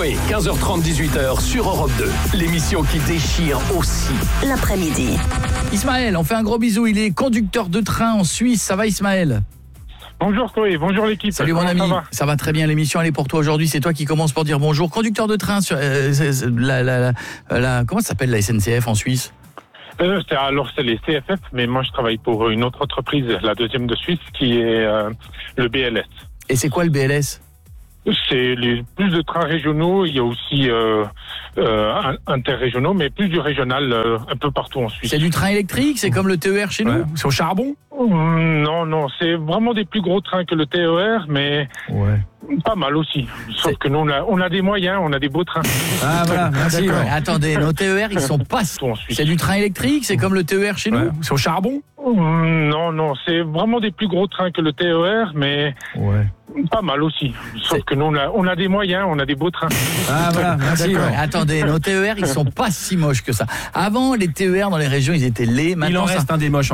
Coé, 15h30, 18h sur Europe 2. L'émission qui déchire aussi l'après-midi. Ismaël, on fait un gros bisou. Il est conducteur de train en Suisse. Ça va, Ismaël ? Bonjour Coé, bonjour l'équipe. Salut mon ami, ça va très bien, l'émission elle est pour toi aujourd'hui, c'est toi qui commence pour dire bonjour. Conducteur de train sur comment ça s'appelle la SNCF en Suisse ? C'est les CFF, mais moi je travaille pour une autre entreprise, la deuxième de Suisse, qui est le BLS. Et c'est quoi le BLS ? C'est plus de trains régionaux, il y a aussi interrégionaux, mais plus du régional un peu partout en Suisse. C'est du train électrique, c'est comme le TER chez nous ? C'est au charbon ? Non, c'est vraiment des plus gros trains que le TER, mais pas mal aussi. Sauf que nous, on a des moyens, on a des beaux trains. Ah voilà, merci. Ouais. Attendez, nos TER, ils sont pas... C'est du train électrique, c'est comme le TER chez nous ? C'est au charbon ? Non, c'est vraiment des plus gros trains que le TER, mais pas mal aussi. Sauf que nous, on a des moyens, on a des beaux trains. Ah voilà, merci. Attendez, nos TER, ils sont pas si moches que ça. Avant, les TER dans les régions, ils étaient laids. Il en reste un des moches.